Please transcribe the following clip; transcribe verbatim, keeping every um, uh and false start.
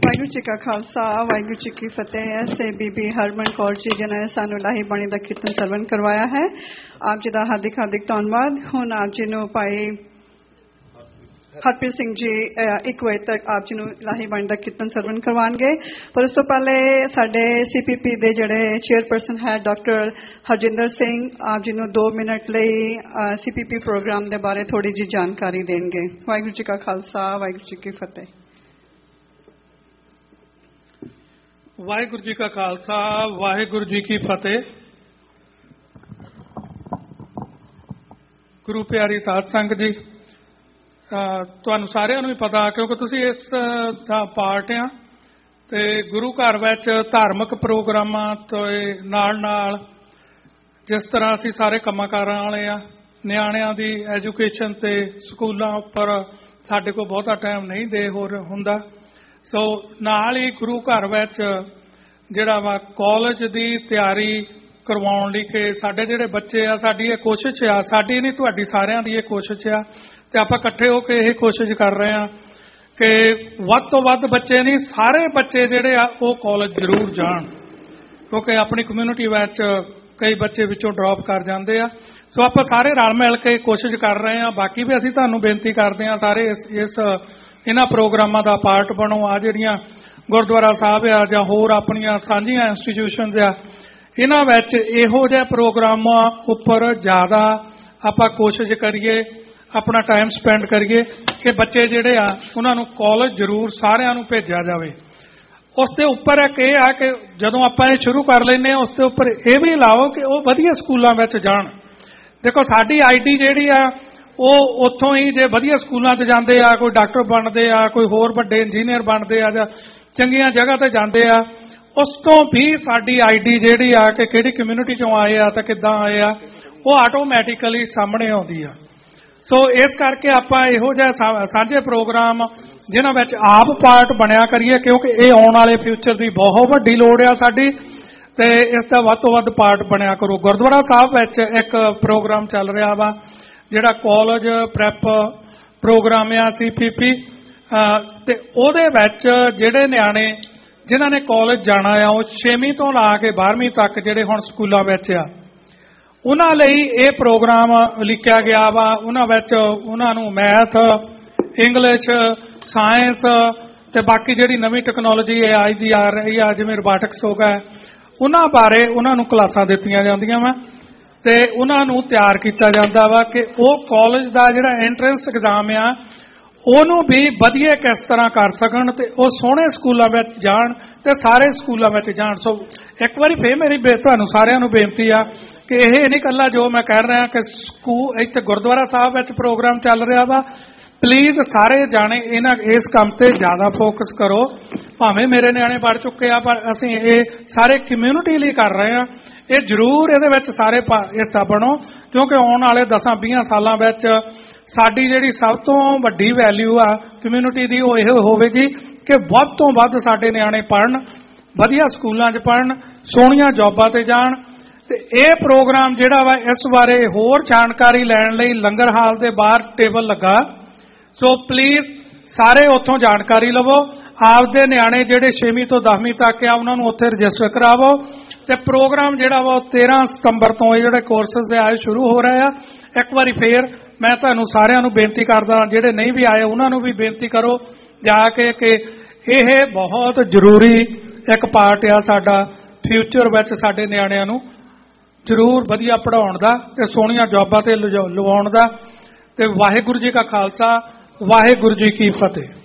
ਵਾਹਿਗੁਰੂ ਜੀ ਕਾ ਖਾਲਸਾ ਵਾਹਿਗੁਰੂ जी की फतेह। ऐसे बीबी हरमन कौर जी जिन्होंने सानू लाही बाणी का कीर्तन सरवण करवाया है, आप जी का हार्दिक हार्दिक धन्यवाद। हुण आप जी नूं भाई हरप्रीत सिंह जी एक बजे तक आप जी नूं लाही बाणी का कीर्तन सरवण करवाएंगे, पर उस तो पहले साडे सी पी पी दे जिहड़े चेयरपर्सन है डॉक्टर हरजिंदर सिंह आप जी नूं दो मिनट लई सी पी पी प्रोग्राम के बारे थोड़ी जी जानकारी देंगे। वाहिगुरू जी का खालसा वाहिगुरू जी की फतेह। वाहिगुरू जी का खालसा वाहिगुरू जी की फतेह। गुरु प्यारी साध संगत जी, तुहानू सारिਆਂ ਨੂੰ ਹੀ पता क्योंकि तुसीं इस दा पार्ट आ ते गुरु घर विच धार्मिक प्रोग्रामां तो नाल नाल जिस तरह असीं सारे कंमां कारां वाले आ, निआणिਆਂ दी एजुकेशन ते स्कूलों उपर साडे कोल बहुता टाइम नहीं दे हो हुंदा, सो नाल ही गुरु घर विच जिहड़ा वा कॉलेज दी तैयारी करवाउण लई कि साडे जिहड़े बच्चे आ, साडी ये कोशिश आ, साडी नहीं तुहाडी सारिਆਂ दी ये कोशिश आ ते आपां इकट्ठे हो के ये कोशिश कर रहे हैं कि वध तो वध बच्चे नहीं सारे बच्चे जिहड़े आ वो कॉलेज जरूर जाण, क्योंकि अपनी कम्यूनिटी विच कई बच्चे विचों ड्रॉप कर जाते हैं। सो आपां सारे रल मिल के कोशिश कर रहे हैं। बाकी भी असीं तुहानूं बेनती करते हैं सारे इस इस इन्हां प्रोग्रामां दा पार्ट बनो। आ जिहड़ियां गुरुद्वारा साहब आ जां होर अपणियां सांझीआं इंस्टीट्यूशनस आ, इन्हां विच इहो जिहे प्रोग्रामां उपर ज़्यादा आपां कोशिश करिए, अपना टाइम स्पेंड करिए कि बच्चे जिहड़े आ उन्हां नूं कॉलेज जरूर सारिਆਂ नूं भेजिਆ जावे। उस दे उपर एक ये आ कि जदों आपां इह शुरू कर लैंदे आ, उस दे उपर इह भी लाओ कि वो वधिया स्कूलां विच जाण। देखो साडी आईडी जिहड़ी आ वो उत्थों ही जे वधिया स्कूलों च जाते आ, कोई डॉक्टर बनते आ, कोई होर वड्डे इंजीनियर बनते आ, जां चंगियां जगह ते जाते आ, उस तो भी साडी आईडी जिहड़ी आ कि किहड़ी कम्यूनिटी चों आए आ ते किद्दां आए आ, वो आटोमैटिकली सामने आउंदी आ। सो इस करके आपां इहो जिहा साझे प्रोग्राम जिन्हां विच आप पार्ट बनिया करिए, क्योंकि ये आउण वाले फ्यूचर की बहुत वड्डी लोड़ आ साडी, ते इसदा वध तों वध पार्ट बनिया करो। गुरुद्वारा साहब विच एक प्रोग्राम चल रहा वा जिहड़ा कॉलेज प्रैप प्रोग्राम आ सी पी पी, ते उहदे विच जिहड़े निआणे जिन्हां ने कॉलेज जाना आ वो छेवीं तो ला के बारहवीं तक जिहड़े हुण स्कूलां विच आ उन्हां लई इह प्रोग्राम लिखिया गया वा। उन्हां विच उन्हां नूं मैथ, इंग्लिश, साइंस ते बाकी जिहड़ी नवीं टैक्नोलॉजी आई दी आ रही आ जिवें रोबोटिक्स हो गया, उन्हां बारे उन्हां नूं क्लासां दित्तियां जांदियां वा ते उन्हां नूं तैयार कीता जांदा वा कि वो कॉलेज दा जिहड़ा एंट्रेंस एग्जाम आ ਉਹਨੂੰ भी वधिया किस तरह कर सकन ते वो सोहणे स्कूलों में जाण ते सारे स्कूलों में जाण। सो एक बार फिर मेरी तुहानूं सारिਆਂ ਨੂੰ बेनती आ कि यह नहीं कल्ला जो मैं कह रहा कि स्कूल इत्थे गुरुद्वारा साहब विच प्रोग्राम चल रहा वा, प्लीज़ सारे जाने इन्हां इस काम ते ज़्यादा फोकस करो। भावें मेरे निआणे पढ़ चुके आ पर असीं ये सारे कम्यूनिटी लई कर रहे हैं, ये जरूर इहदे विच सारे हिस्सा बनो, क्योंकि आउण वाले दसां बीहां सालां विच साडी जिहड़ी सब तो वड्डी वैल्यू आ कम्यूनिटी दी वो इह होवेगी कि वध तो वध साडे निआणे पढ़न, वधिया स्कूलां 'च पढ़न, सोहणीआं जॉबां ते जाण। ते इह प्रोग्राम जिहड़ा वा इस बारे होर जानकारी लैण लई लंगर हाल दे बाहर टेबल लगा, सो प्लीज़ सारे उत्थों जानकारी लवो। आपदे निआणे जिहड़े छेवीं तो दसवीं तक आ उन्हां नूं उत्थे रजिस्टर करावो ते प्रोग्राम जिहड़ा वा तेरह सितंबर तो ये जिहड़े कोर्सेस दे आए शुरू हो रहे आ। एक बारी फिर मैं तुहानूं सारिਆਂ ਨੂੰ बेनती करदा, जिहड़े नहीं भी आए उन्हां नूं भी बेनती करो जाके कि यह बहुत जरूरी एक पार्ट आ साडा फ्यूचर विच साडे निआणिਆਂ ਨੂੰ जरूर वधिया पढ़ाउण दा ते सोहणीआं जॉबां ते लवाउण दा। ते वाहिगुरू जी का खालसा वाहिगुरू जी की फतेह।